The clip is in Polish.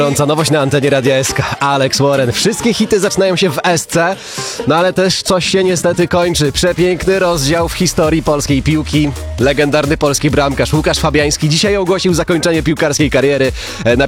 Gorąca nowość na antenie Radia SK. Alex Warren. Wszystkie hity zaczynają się w SC, no ale też coś się niestety kończy. Przepiękny rozdział w historii polskiej piłki. Legendarny polski bramkarz Łukasz Fabiański dzisiaj ogłosił zakończenie piłkarskiej kariery.